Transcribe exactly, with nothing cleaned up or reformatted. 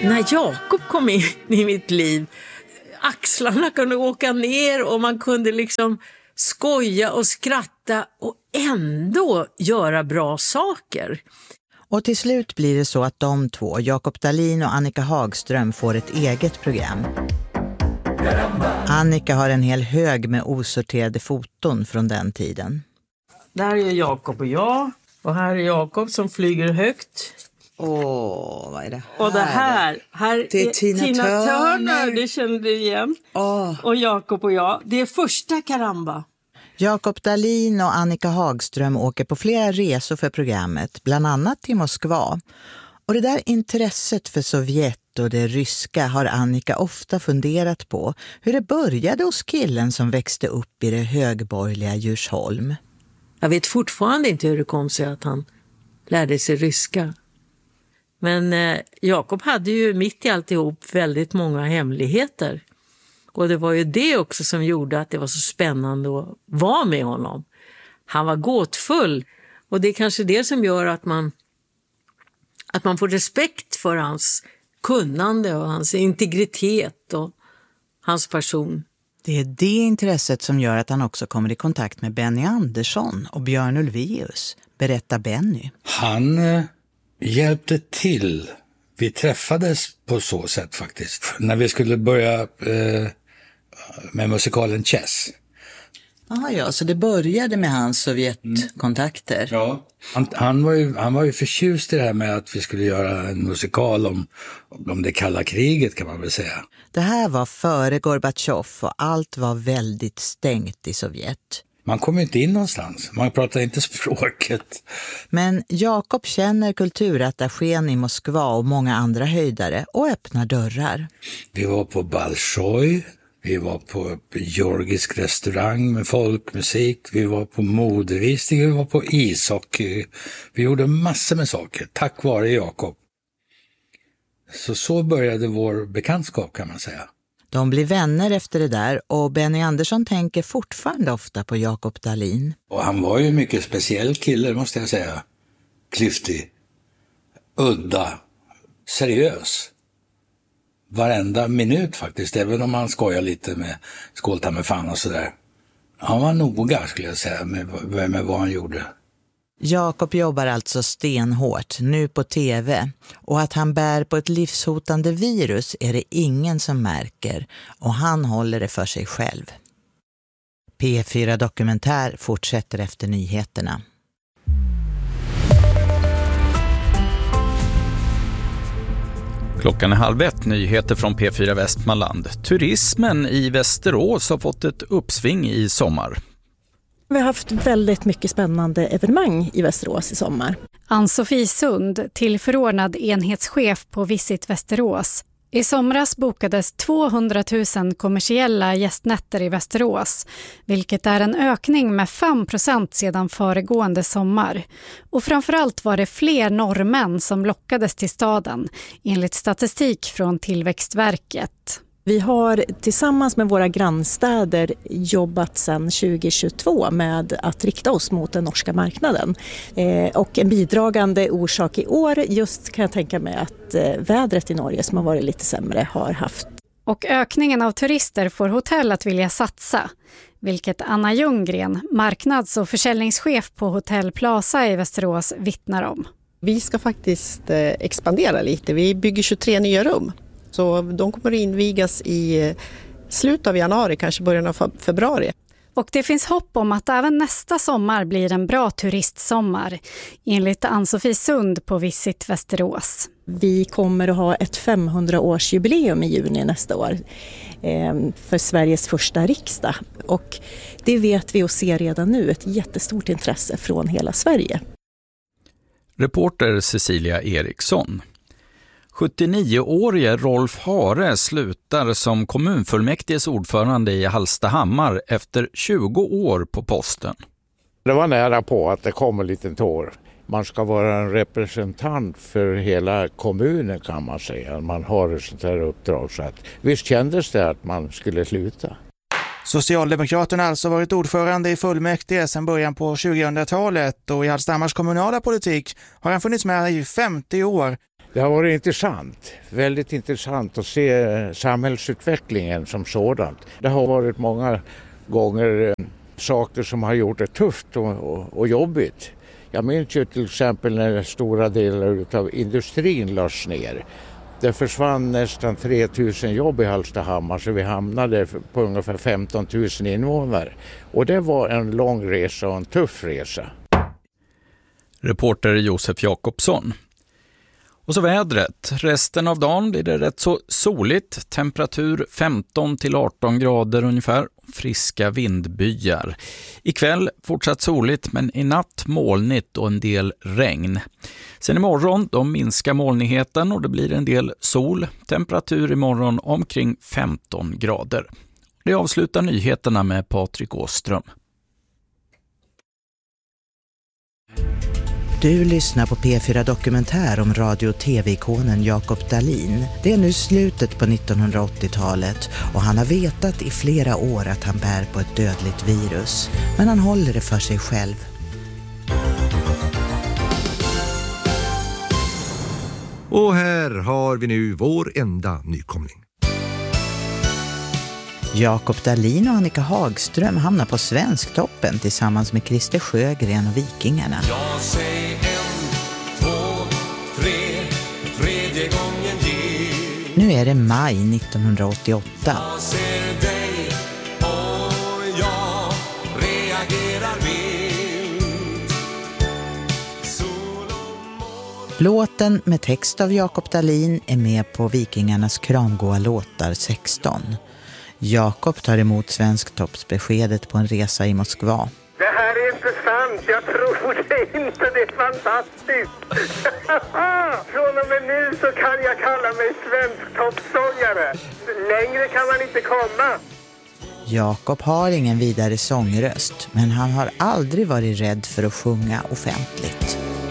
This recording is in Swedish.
När Jakob kom in i mitt liv, axlarna kunde åka ner och man kunde liksom skoja och skratta och ändå göra bra saker. Och till slut blir det så att de två, Jakob Dahlin och Annika Hagström, får ett eget program. Annika har en hel hög med osorterade foton från den tiden. Där är Jakob och jag. Och här är Jakob som flyger högt. Åh, vad är det här? Och det här, här det är är Tina, Tina Turner. Turner. Det kände du igen. Åh. Och Jakob och jag. Det är första Karamba. Jakob Dahlin och Annika Hagström åker på flera resor för programmet, bland annat till Moskva. Och det där intresset för Sovjet och det ryska har Annika ofta funderat på. Hur det började hos killen som växte upp i det högborgerliga Djursholm. Jag vet fortfarande inte hur det kom sig att han lärde sig ryska. Men eh, Jakob hade ju mitt i alltihop väldigt många hemligheter. Och det var ju det också som gjorde att det var så spännande att vara med honom. Han var gåtfull. Och det är kanske det som gör att man, att man får respekt för hans kunnande och hans integritet och hans person. Det är det intresset som gör att han också kommer i kontakt med Benny Andersson och Björn Ulvaeus, berättar Benny. Han eh, hjälpte till. Vi träffades på så sätt faktiskt. När vi skulle börja eh, med musikalen Chess. Aha, ja, så det började med hans Sovjetkontakter. Mm. Ja. Han, han, var ju, han var ju förtjust i det här med att vi skulle göra en musikal om, om det kalla kriget, kan man väl säga. Det här var före Gorbatjov och allt var väldigt stängt i Sovjet. Man kom inte in någonstans, man pratar inte språket. Men Jakob känner kulturattachén i Moskva och många andra höjdare och öppnar dörrar. Vi var på Bolshoi. Vi var på georgisk restaurang med folkmusik. Vi var på modevisning. Vi var på ishockey. Vi gjorde massor med saker. Tack vare Jakob. Så så började vår bekantskap, kan man säga. De blir vänner efter det där och Benny Andersson tänker fortfarande ofta på Jakob Dahlin. Och han var ju en mycket speciell kille, måste jag säga. Klyftig. Udda. Seriös. Varenda minut faktiskt, även om han skojar lite med skålta med fan och sådär. Han var noga, skulle jag säga, med, med vad han gjorde. Jakob jobbar alltså stenhårt, nu på tv. Och att han bär på ett livshotande virus är det ingen som märker. Och han håller det för sig själv. P fyra Dokumentär fortsätter efter nyheterna. Klockan är halv ett, nyheter från P fyra Västmanland. Turismen i Västerås har fått ett uppsving i sommar. Vi har haft väldigt mycket spännande evenemang i Västerås i sommar. Ann-Sofie Sund, tillförordnad enhetschef på Visit Västerås. I somras bokades tvåhundratusen kommersiella gästnätter i Västerås, vilket är en ökning med fem procent sedan föregående sommar. Och framförallt var det fler norrmän som lockades till staden, enligt statistik från Tillväxtverket. Vi har tillsammans med våra grannstäder jobbat sedan tjugohundratjugotvå med att rikta oss mot den norska marknaden. Eh, och en bidragande orsak i år just kan jag tänka mig att eh, vädret i Norge som har varit lite sämre har haft. Och ökningen av turister får hotell att vilja satsa, vilket Anna Ljunggren, marknads- och försäljningschef på Hotell Plaza i Västerås, vittnar om. Vi ska faktiskt eh, expandera lite. Vi bygger tjugotre nya rum. Så de kommer att invigas i slutet av januari, kanske början av februari. Och det finns hopp om att även nästa sommar blir en bra turistsommar, enligt Ann-Sofie Sund på Visit Västerås. Vi kommer att ha ett femhundraårsjubileum i juni nästa år eh, för Sveriges första riksdag. Och det vet vi och ser redan nu ett jättestort intresse från hela Sverige. Reporter Cecilia Eriksson. sjuttionioårige Rolf Hare slutar som kommunfullmäktiges ordförande i Hallstahammar efter tjugo år på posten. Det var nära på att det kom en liten tår. Man ska vara en representant för hela kommunen, kan man säga. Man har ett sånt här uppdrag. Så att, visst kändes det att man skulle sluta. Socialdemokraterna har alltså varit ordförande i fullmäktige sedan början på tjugohundratalet och i Hallstahammars kommunala politik har han funnits med i femtio år. Det har varit intressant, väldigt intressant att se samhällsutvecklingen som sådant. Det har varit många gånger saker som har gjort det tufft och, och, och jobbigt. Jag minns ju till exempel när stora delar av industrin lades ner. Det försvann nästan tre tusen jobb i Hallstahammar, så vi hamnade på ungefär femton tusen invånare. Och det var en lång resa och en tuff resa. Reporter Josef Jakobsson. Och så vädret. Resten av dagen blir det rätt så soligt. Temperatur femton till arton grader ungefär. Friska vindbyar. Ikväll fortsatt soligt, men i natt molnigt och en del regn. Sen imorgon då minskar molnigheten och det blir en del sol. Temperatur imorgon omkring femton grader. Det avslutar nyheterna med Patrik Åström. Du lyssnar på P fyra Dokumentär om radio- och tv-ikonen Jakob Dahlin. Det är nu slutet på nittonhundraåttiotalet och han har vetat i flera år att han bär på ett dödligt virus. Men han håller det för sig själv. Och här har vi nu vår enda nykomling. Jakob Dahlin och Annika Hagström hamnar på Svensktoppen tillsammans med Christer Sjögren och Vikingarna. Jag säger en, två, tre, tredje gången gill. Nu är det maj nittonhundraåttioåtta. Jag ser dig och jag reagerar vilt. Låten med text av Jakob Dahlin är med på Vikingarnas kramgoa låtar sexton. Jakob tar emot Svensktoppsbeskedet på en resa i Moskva. Det här är inte sant, jag tror det inte, det är fantastiskt. Från och med nu så kan jag kalla mig svensktoppsångare. Längre kan man inte komma. Jakob har ingen vidare sångröst, men han har aldrig varit rädd för att sjunga offentligt.